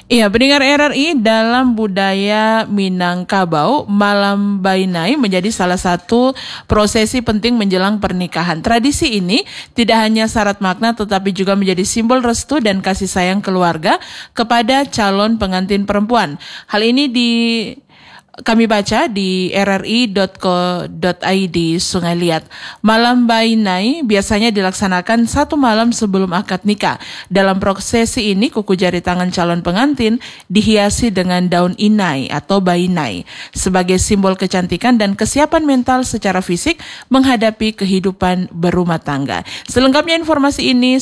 Iya, pendengar RRI, dalam budaya Minangkabau, Malam Bainai menjadi salah satu prosesi penting menjelang pernikahan. Tradisi ini tidak hanya syarat makna tetapi juga menjadi simbol restu dan kasih sayang keluarga kepada calon pengantin perempuan. Hal ini kami baca di rri.co.id Sungai Liat. Malam Bainai biasanya dilaksanakan 1 malam sebelum akad nikah. Dalam prosesi ini, kuku jari tangan calon pengantin dihiasi dengan daun inai atau bainai sebagai simbol kecantikan dan kesiapan mental secara fisik menghadapi kehidupan berumah tangga. Selengkapnya informasi ini